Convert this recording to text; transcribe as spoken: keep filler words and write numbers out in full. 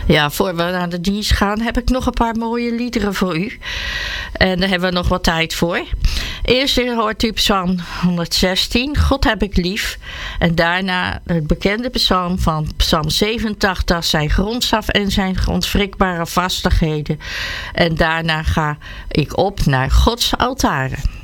Ja, voor we naar de dienst gaan heb ik nog een paar mooie liederen voor u. En daar hebben we nog wat tijd voor. Eerst hoort u psalm honderdzestien, God heb ik lief. En daarna het bekende psalm van psalm zevenentachtig, zijn grondstaf en zijn onwrikbare vastigheden. En daarna ga ik op naar Gods altaren.